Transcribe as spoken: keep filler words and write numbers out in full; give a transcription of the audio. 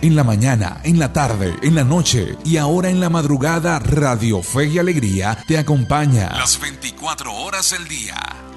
En la mañana, en la tarde, en la noche y ahora en la madrugada, Radio Fe y Alegría te acompaña las veinticuatro horas del día.